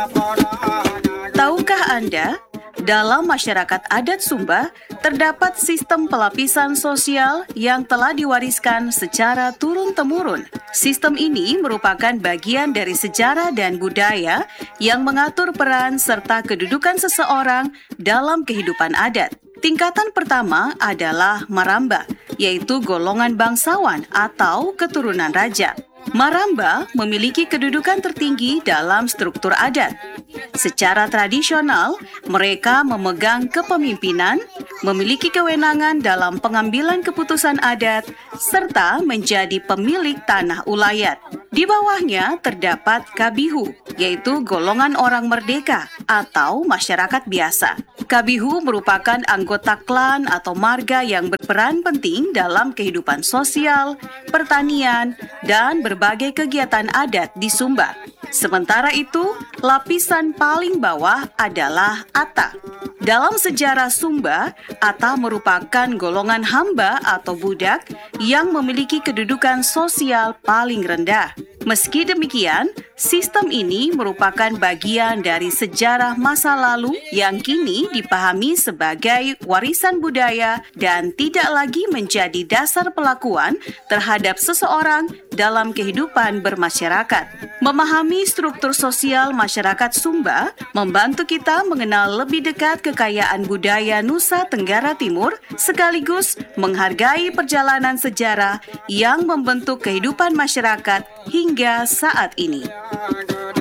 Tahukah Anda, dalam masyarakat adat Sumba, terdapat sistem pelapisan sosial yang telah diwariskan secara turun-temurun. Sistem ini merupakan bagian dari sejarah dan budaya yang mengatur peran serta kedudukan seseorang dalam kehidupan adat. Tingkatan pertama adalah Maramba, yaitu golongan bangsawan atau keturunan raja. Maramba memiliki kedudukan tertinggi dalam struktur adat. Secara tradisional, mereka memegang kepemimpinan, memiliki kewenangan dalam pengambilan keputusan adat, serta menjadi pemilik tanah ulayat. Di bawahnya terdapat Kabihu, yaitu golongan orang merdeka atau masyarakat biasa. Kabihu merupakan anggota klan atau marga yang berperan penting dalam kehidupan sosial, pertanian, dan berbagai kegiatan adat di Sumba. Sementara itu, lapisan paling bawah adalah Ata. Dalam sejarah Sumba, Ata merupakan golongan hamba atau budak yang memiliki kedudukan sosial paling rendah. Meski demikian, sistem ini merupakan bagian dari sejarah masa lalu yang kini dipahami sebagai warisan budaya dan tidak lagi menjadi dasar pelakuan terhadap seseorang dalam kehidupan bermasyarakat. Memahami struktur sosial masyarakat Sumba membantu kita mengenal lebih dekat kekayaan budaya Nusa Tenggara Timur sekaligus menghargai perjalanan sejarah yang membentuk kehidupan masyarakat hingga saat ini.